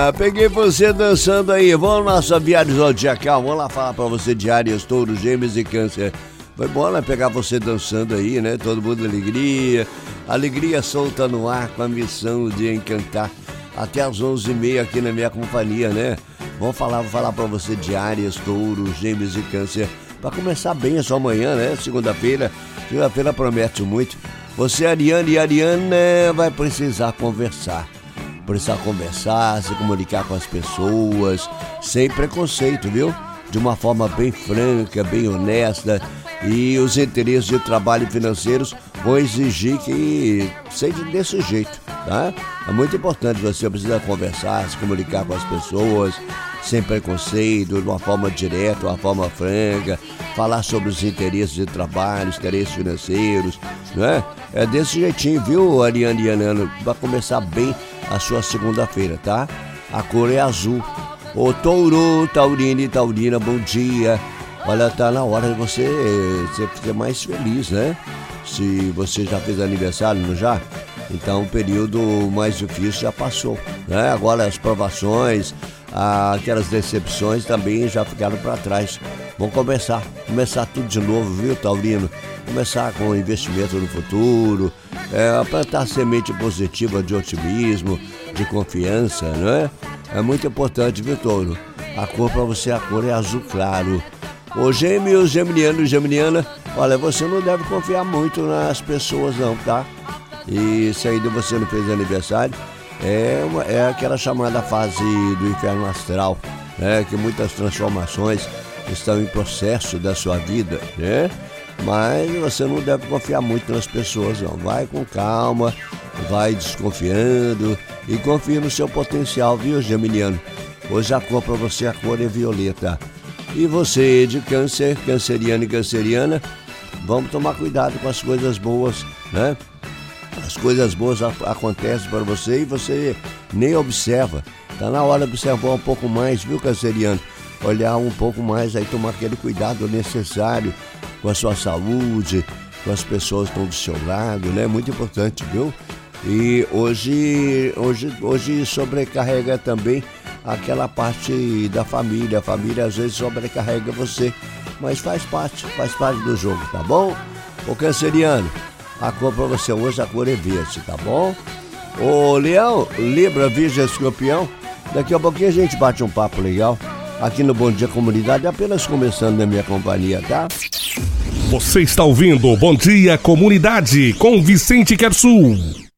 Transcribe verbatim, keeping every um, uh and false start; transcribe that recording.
Ah, peguei você dançando aí. Vamos na nossa viagem zodiacal. Vamos lá falar pra você de Áries, Touro, Gêmeos e Câncer. Foi bom, né? Pegar você dançando aí, né? Todo mundo alegria. Alegria solta no ar com a missão de encantar. Até às onze e meia aqui na minha companhia, né? Vamos falar, vou falar pra você de Áries, Touro, Gêmeos e Câncer. Pra começar bem a sua manhã, né? Segunda-feira. Segunda-feira promete muito. Você, Ariane e Ariana, vai precisar conversar. Precisar conversar, se comunicar com as pessoas, sem preconceito, viu? De uma forma bem franca, bem honesta. E os interesses de trabalho financeiros vão exigir que seja desse jeito, tá? É muito importante, você precisa conversar, se comunicar com as pessoas, sem preconceito, de uma forma direta, de uma forma franca, falar sobre os interesses de trabalho, os interesses financeiros, né? É desse jeitinho, viu, Ariane e Anana? Vai começar bem a sua segunda-feira, tá? A cor é azul. Ô Touro, Taurina e Taurina, bom dia. Olha, tá na hora de você ser mais feliz, né? Se você já fez aniversário, não já? Então o período mais difícil já passou, né? Agora as provações, aquelas decepções também já ficaram para trás. Vamos começar, começar tudo de novo, viu, Taurino? Começar com investimento no futuro, é, plantar semente positiva de otimismo, de confiança, né? É muito importante, viu, Touro? A cor para você, a cor é azul claro. Ô Gêmeos, Geminiano e Geminiana, olha, você não deve confiar muito nas pessoas não, tá? E se ainda você não fez aniversário, é, uma, é aquela chamada fase do inferno astral, né? Que muitas transformações estão em processo da sua vida, né? Mas você não deve confiar muito nas pessoas não, vai com calma, vai desconfiando e confie no seu potencial, viu, Geminiano? Hoje a cor para você, a cor é violeta. E você de Câncer, canceriano e canceriana, vamos tomar cuidado com as coisas boas, né? As coisas boas acontecem para você e você nem observa. Tá na hora de observar um pouco mais, viu, canceriano? Olhar um pouco mais aí, tomar aquele cuidado necessário com a sua saúde, com as pessoas que estão do seu lado, né? Muito importante, viu? E hoje, hoje, hoje sobrecarrega também aquela parte da família. A família às vezes sobrecarrega você, mas faz parte, faz parte do jogo, tá bom? Ô canceriano, a cor pra você hoje, a cor é verde, tá bom? Ô Leão, Libra, Virgem, Escorpião, daqui a pouquinho a gente bate um papo legal aqui no Bom Dia Comunidade, apenas começando na minha companhia, tá? Você está ouvindo Bom Dia Comunidade com Vicente Quersul.